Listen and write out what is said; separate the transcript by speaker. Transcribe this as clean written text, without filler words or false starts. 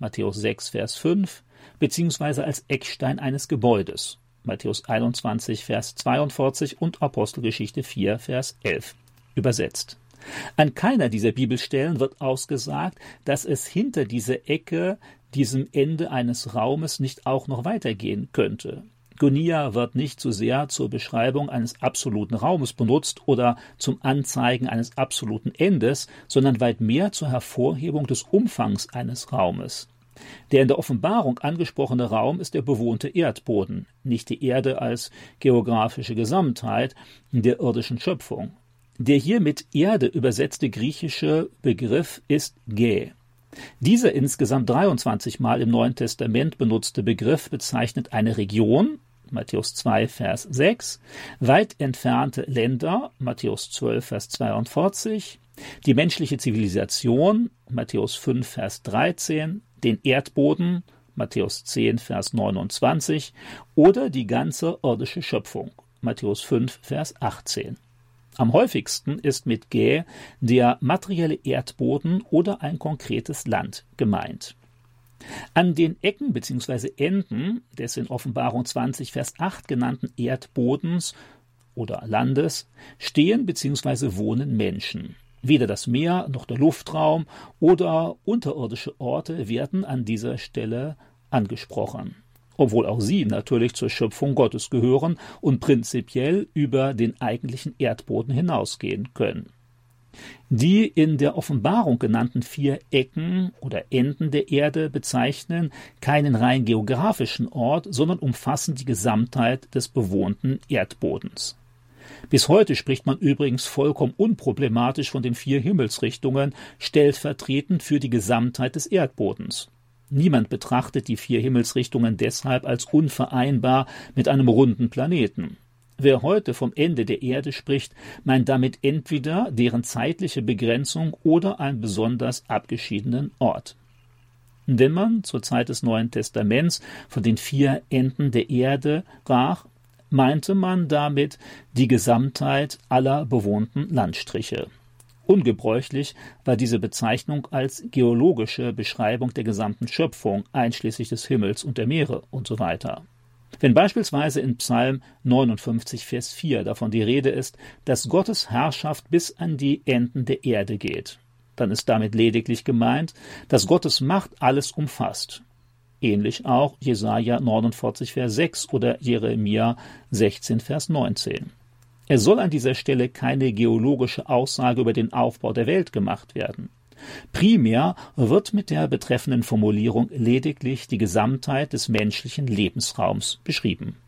Speaker 1: Matthäus 6, Vers 5, beziehungsweise als Eckstein eines Gebäudes, Matthäus 21, Vers 42 und Apostelgeschichte 4, Vers 11, übersetzt. An keiner dieser Bibelstellen wird ausgesagt, dass es hinter dieser Ecke, diesem Ende eines Raumes, nicht auch noch weitergehen könnte. Gonia wird nicht so sehr zur Beschreibung eines absoluten Raumes benutzt oder zum Anzeigen eines absoluten Endes, sondern weit mehr zur Hervorhebung des Umfangs eines Raumes. Der in der Offenbarung angesprochene Raum ist der bewohnte Erdboden, nicht die Erde als geografische Gesamtheit der irdischen Schöpfung. Der hier mit Erde übersetzte griechische Begriff ist Gä. Dieser insgesamt 23 Mal im Neuen Testament benutzte Begriff bezeichnet eine Region, Matthäus 2, Vers 6, weit entfernte Länder, Matthäus 12, Vers 42, die menschliche Zivilisation, Matthäus 5, Vers 13, den Erdboden, Matthäus 10, Vers 29, oder die ganze irdische Schöpfung, Matthäus 5, Vers 18. Am häufigsten ist mit Gä der materielle Erdboden oder ein konkretes Land gemeint. An den Ecken bzw. Enden des in Offenbarung 20, Vers 8 genannten Erdbodens oder Landes stehen bzw. wohnen Menschen. Weder das Meer noch der Luftraum oder unterirdische Orte werden an dieser Stelle angesprochen, obwohl auch sie natürlich zur Schöpfung Gottes gehören und prinzipiell über den eigentlichen Erdboden hinausgehen können. Die in der Offenbarung genannten 4 Ecken oder Enden der Erde bezeichnen keinen rein geografischen Ort, sondern umfassen die Gesamtheit des bewohnten Erdbodens. Bis heute spricht man übrigens vollkommen unproblematisch von den 4 Himmelsrichtungen, stellvertretend für die Gesamtheit des Erdbodens. Niemand betrachtet die 4 Himmelsrichtungen deshalb als unvereinbar mit einem runden Planeten. Wer heute vom Ende der Erde spricht, meint damit entweder deren zeitliche Begrenzung oder einen besonders abgeschiedenen Ort. Wenn man zur Zeit des Neuen Testaments von den 4 Enden der Erde sprach, meinte man damit die Gesamtheit aller bewohnten Landstriche. Ungebräuchlich war diese Bezeichnung als geologische Beschreibung der gesamten Schöpfung, einschließlich des Himmels und der Meere usw. Wenn beispielsweise in Psalm 59, Vers 4 davon die Rede ist, dass Gottes Herrschaft bis an die Enden der Erde geht, dann ist damit lediglich gemeint, dass Gottes Macht alles umfasst. Ähnlich auch Jesaja 49, Vers 6 oder Jeremia 16, Vers 19. Es soll an dieser Stelle keine geologische Aussage über den Aufbau der Welt gemacht werden. Primär wird mit der betreffenden Formulierung lediglich die Gesamtheit des menschlichen Lebensraums beschrieben.